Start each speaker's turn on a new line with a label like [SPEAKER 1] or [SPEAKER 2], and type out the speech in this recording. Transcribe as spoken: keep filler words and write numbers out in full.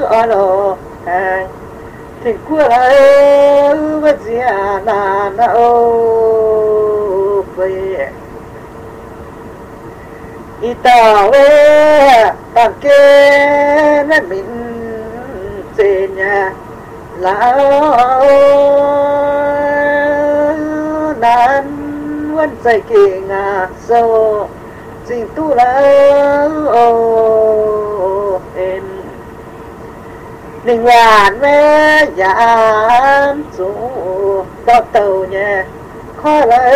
[SPEAKER 1] ở lò hàng thì qua lại với gia na na ô về ít tao về tạm kê nên mình trên nhà lão nan vẫn say kỳ ngà sâu xin tu lão em đình hoàn với giảm số đo tàu nhà khó lại